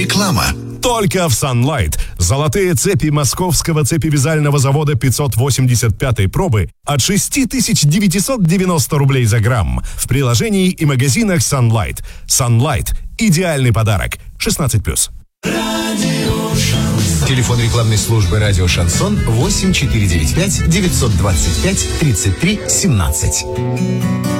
Реклама. Только в Sunlight. Золотые цепи московского цепевязального завода 585 пробы от 6990 рублей за грамм. В приложении и магазинах Sunlight. Sunlight – идеальный подарок. 16+. Телефон рекламной службы «Радио Шансон» 8495 925 33 17.